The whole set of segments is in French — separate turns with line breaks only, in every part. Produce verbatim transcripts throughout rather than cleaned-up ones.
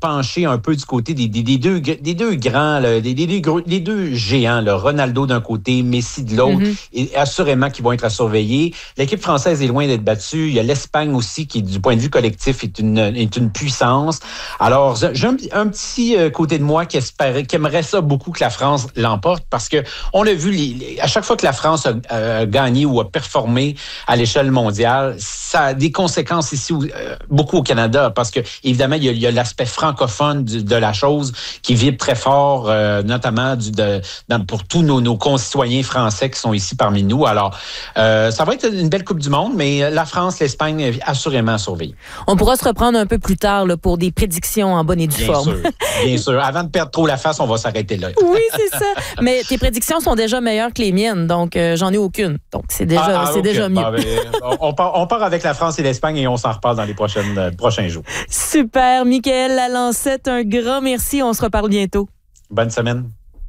pencher un peu du côté des, des, des, deux, des deux grands, là, des, des, des, des deux géants, là, Ronaldo d'un côté, Messi de l'autre, mm-hmm. et assurément qu'ils vont être à surveiller. L'équipe française est loin d'être battue. Il y a l'Espagne aussi qui, du point de vue collectif, est une, est une puissance. Alors, j'ai un, un petit côté de moi qui, espérait, qui aimerait ça beaucoup que la France l'emporte parce que on l'a vu, les, les, à chaque fois que la France a, a gagné ou a performé à l'échelle mondiale, ça a des conséquences ici euh, beaucoup au Canada parce que évidemment il y a, il y a l'aspect francophone du, de la chose qui vibre très fort, euh, notamment du, de, dans, pour tous nos, nos concitoyens français qui sont ici parmi nous. Alors, euh, ça va être une belle Coupe du Monde, mais la France, l'Espagne, assurément surveillée.
On pourra se reprendre un peu plus tard là, pour des prédictions en bonne et due
bien
forme.
Sûr, bien sûr. Avant de perdre trop la face, on va s'arrêter là.
Oui, c'est ça. Mais tes prédictions sont déjà meilleures que les miennes, donc euh, j'en ai aucune. Donc c'est déjà, ah, ah, c'est okay. déjà mieux.
Bon, ben, on, part, on part avec la France et l'Espagne et on s'en reparle dans les prochaines, euh, prochains jours.
Super. Michaël Lalancette, un grand merci. On se reparle bientôt.
Bonne semaine.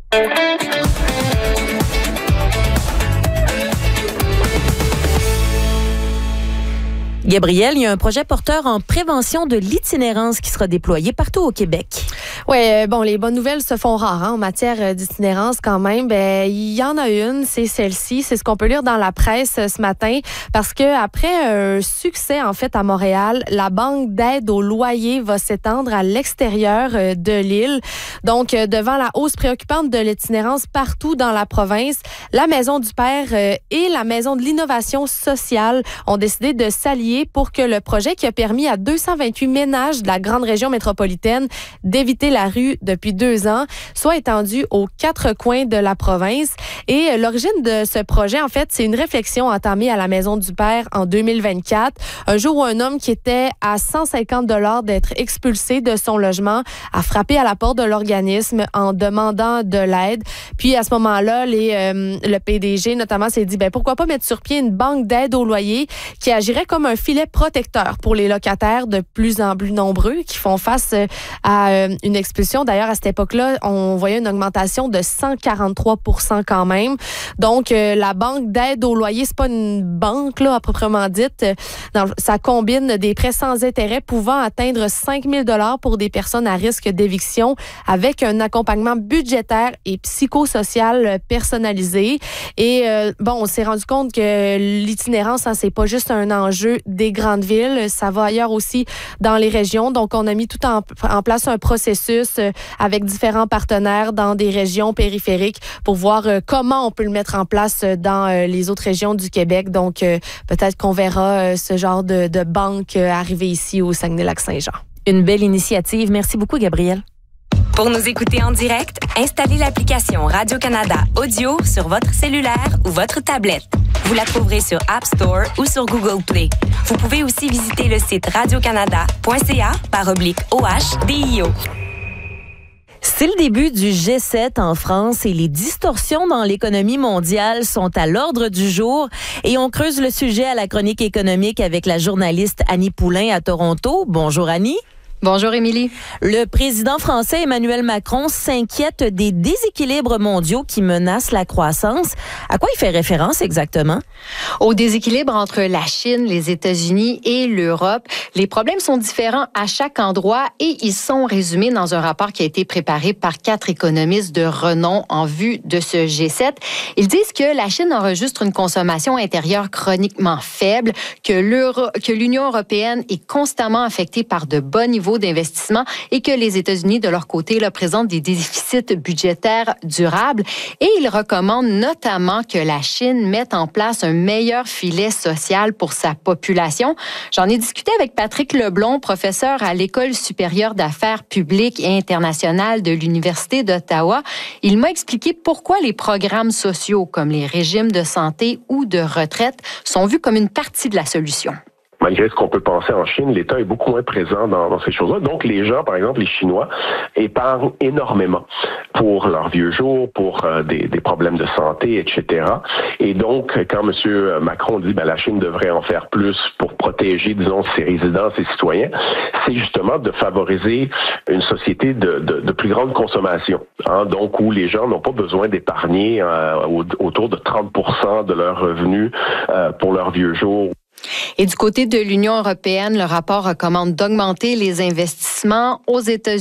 Gabrielle, il y a un projet porteur en prévention de l'itinérance qui sera déployé partout au Québec.
Oui, euh, bon, les bonnes nouvelles se font rares hein, en matière d'itinérance quand même. Ben, il y en a une, c'est celle-ci. C'est ce qu'on peut lire dans la presse ce matin parce que après un succès en fait à Montréal, la banque d'aide au loyer va s'étendre à l'extérieur de l'île. Donc, devant la hausse préoccupante de l'itinérance partout dans la province, la Maison du Père et la Maison de l'innovation sociale ont décidé de s'allier pour que le projet qui a permis à deux cent vingt-huit ménages de la grande région métropolitaine d'éviter la rue depuis deux ans soit étendu aux quatre coins de la province. Et l'origine de ce projet, en fait, c'est une réflexion entamée à la Maison du Père en deux mille vingt-quatre, un jour où un homme qui était à cent cinquante dollars d'être expulsé de son logement a frappé à la porte de l'organisme en demandant de l'aide. Puis à ce moment-là, les, euh, le P D G notamment s'est dit, ben pourquoi pas mettre sur pied une banque d'aide au loyer qui agirait comme un filet protecteur pour les locataires de plus en plus nombreux qui font face à une expulsion. D'ailleurs, à cette époque-là, on voyait une augmentation de cent quarante-trois pour cent quand même. Donc, euh, la banque d'aide au loyer, c'est pas une banque là, à proprement dite. Dans, ça combine des prêts sans intérêt pouvant atteindre cinq mille dollars pour des personnes à risque d'éviction avec un accompagnement budgétaire et psychosocial personnalisé. Et euh, bon, on s'est rendu compte que l'itinérance, hein, c'est pas juste un enjeu des grandes villes, ça va ailleurs aussi dans les régions. Donc, on a mis tout en, en place un processus avec différents partenaires dans des régions périphériques pour voir comment on peut le mettre en place dans les autres régions du Québec. Donc, peut-être qu'on verra ce genre de, de banque arriver ici au Saguenay-Lac-Saint-Jean.
Une belle initiative. Merci beaucoup, Gabrielle.
Pour nous écouter en direct, installez l'application Radio-Canada Audio sur votre cellulaire ou votre tablette. Vous la trouverez sur App Store ou sur Google Play. Vous pouvez aussi visiter le site radiocanada point c a par oblique O H D I O.
C'est le début du G sept en France et les distorsions dans l'économie mondiale sont à l'ordre du jour. Et on creuse le sujet à la chronique économique avec la journaliste Annie Poulain à Toronto. Bonjour Annie.
Bonjour Émilie.
Le président français Emmanuel Macron s'inquiète des déséquilibres mondiaux qui menacent la croissance. À quoi il fait référence exactement?
Au déséquilibre entre la Chine, les États-Unis et l'Europe. Les problèmes sont différents à chaque endroit et ils sont résumés dans un rapport qui a été préparé par quatre économistes de renom en vue de ce G sept. Ils disent que la Chine enregistre une consommation intérieure chroniquement faible, que, l'Euro- que l'Union européenne est constamment affectée par de bas niveaux d'investissement et que les États-Unis, de leur côté, là, présentent des déficits budgétaires durables. Et ils recommandent notamment que la Chine mette en place un meilleur filet social pour sa population. J'en ai discuté avec Patrick Leblond, professeur à l'École supérieure d'affaires publiques et internationales de l'Université d'Ottawa. Il m'a expliqué pourquoi les programmes sociaux, comme les régimes de santé ou de retraite, sont vus comme une partie de la solution.
Malgré ce qu'on peut penser en Chine, l'État est beaucoup moins présent dans, dans ces choses-là. Donc, les gens, par exemple, les Chinois, épargnent énormément pour leurs vieux jours, pour euh, des, des problèmes de santé, et cetera. Et donc, quand M. Macron dit ben, la Chine devrait en faire plus pour protéger, disons, ses résidents, ses citoyens, c'est justement de favoriser une société de, de, de plus grande consommation. Hein, donc, où les gens n'ont pas besoin d'épargner euh, autour de trente pour cent de leurs revenus euh, pour leurs vieux jours.
Et du côté de l'Union européenne, le rapport recommande d'augmenter les investissements aux États-Unis.